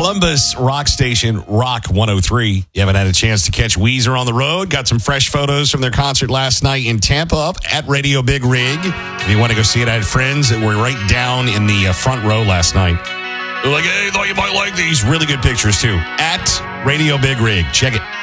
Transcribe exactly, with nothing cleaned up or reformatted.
Columbus rock station, Rock one oh three. You haven't had a chance to catch Weezer on the road. Got some fresh photos from their concert last night in Tampa up at Radio Big Rig. If you want to go see it, I had friends that were right down in the uh, front row last night. They're like, hey, thought you might like these. Really good pictures, too. At Radio Big Rig. Check it.